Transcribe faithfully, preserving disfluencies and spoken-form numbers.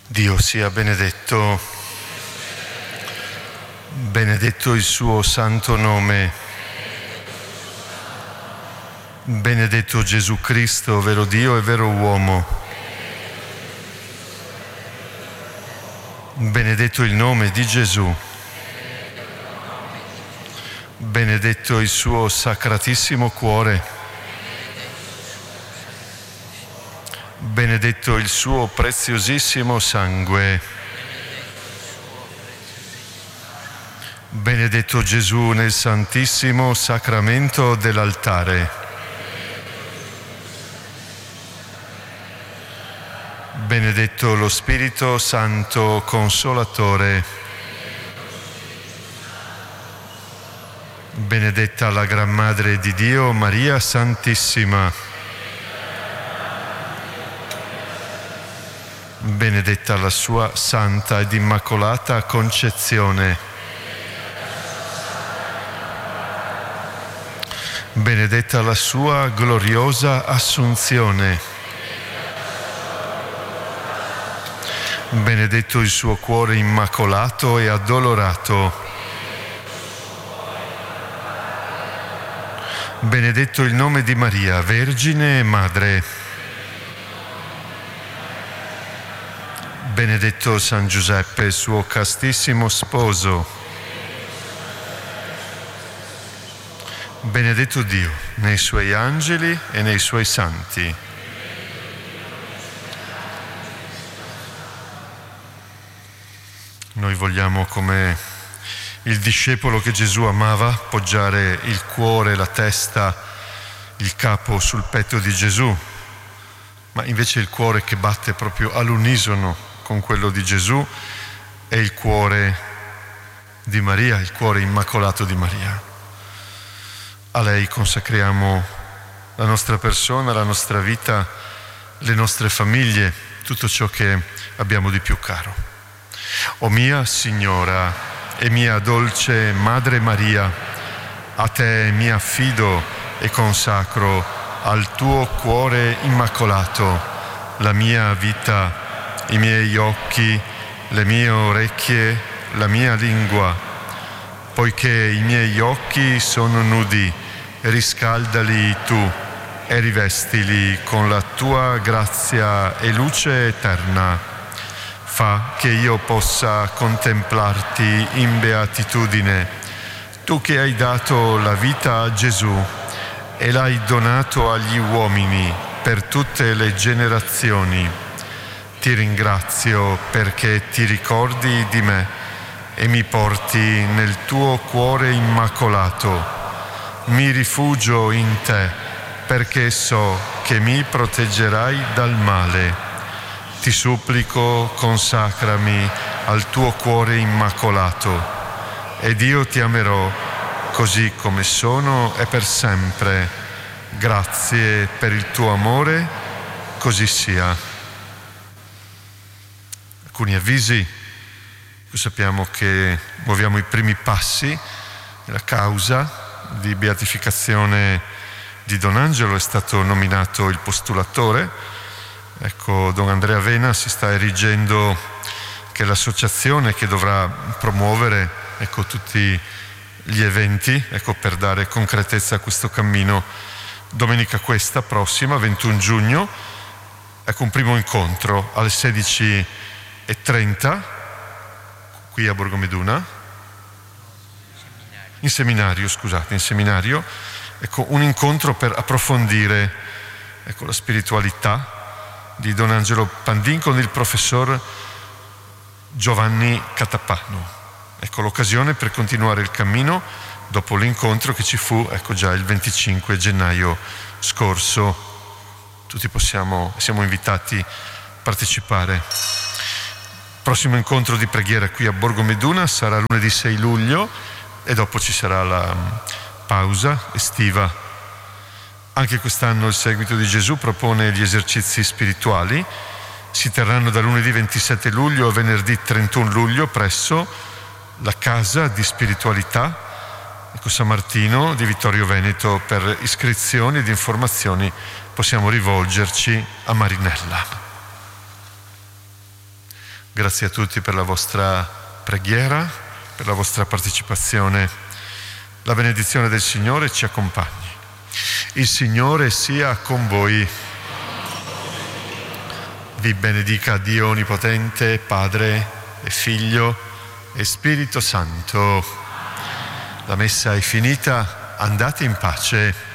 Dio sia benedetto, benedetto il suo santo nome, benedetto Gesù Cristo, vero Dio e vero uomo, benedetto il nome di Gesù, benedetto il suo sacratissimo cuore, benedetto il suo preziosissimo sangue, benedetto Gesù nel santissimo sacramento dell'altare, benedetto lo Spirito Santo Consolatore, benedetta la Gran Madre di Dio, Maria Santissima, benedetta la sua santa ed immacolata concezione, benedetta la sua gloriosa assunzione, benedetto il suo cuore immacolato e addolorato, benedetto il nome di Maria, Vergine e Madre, benedetto San Giuseppe, suo castissimo sposo, benedetto Dio nei suoi angeli e nei suoi santi. Noi vogliamo, come il discepolo che Gesù amava, poggiare il cuore, la testa, il capo sul petto di Gesù, ma invece il cuore che batte proprio all'unisono con quello di Gesù è il cuore di Maria, il cuore immacolato di Maria. A lei consacriamo la nostra persona, la nostra vita, le nostre famiglie, tutto ciò che abbiamo di più caro. O mia Signora e mia dolce Madre Maria, a te mi affido e consacro al tuo cuore immacolato la mia vita, i miei occhi, le mie orecchie, la mia lingua, poiché i miei occhi sono nudi, riscaldali tu e rivestili con la tua grazia e luce eterna. Fa che io possa contemplarti in beatitudine, tu che hai dato la vita a Gesù e l'hai donato agli uomini per tutte le generazioni. Ti ringrazio perché ti ricordi di me e mi porti nel tuo cuore immacolato. Mi rifugio in te perché so che mi proteggerai dal male. Ti supplico, consacrami al tuo cuore immacolato ed io ti amerò così come sono e per sempre. Grazie per il tuo amore, così sia. Alcuni avvisi. Sappiamo che muoviamo i primi passi nella causa di beatificazione di Don Angelo, è stato nominato il postulatore. Ecco, Don Andrea Vena si sta erigendo che è l'associazione che dovrà promuovere ecco, tutti gli eventi ecco, per dare concretezza a questo cammino. Domenica questa, prossima, ventuno giugno, ecco un primo incontro alle sedici e trenta qui a Borgomeduna, in seminario, scusate, in seminario, ecco un incontro per approfondire ecco, la spiritualità di Don Angelo Pandin con il professor Giovanni Catapano. Ecco l'occasione per continuare il cammino dopo l'incontro che ci fu ecco già il venticinque gennaio scorso. Tutti possiamo, siamo invitati a partecipare. Il prossimo incontro di preghiera qui a Borgomeduna sarà lunedì sei luglio e dopo ci sarà la pausa estiva. Anche quest'anno il Seguito di Gesù propone gli esercizi spirituali. Si terranno da lunedì ventisette luglio a venerdì trentuno luglio presso la Casa di Spiritualità ecco, San Martino di Vittorio Veneto. Per iscrizioni ed informazioni possiamo rivolgerci a Marinella. Grazie a tutti per la vostra preghiera, per la vostra partecipazione. La benedizione del Signore ci accompagni. Il Signore sia con voi. Vi benedica Dio Onnipotente, Padre e Figlio e Spirito Santo. La messa è finita, andate in pace.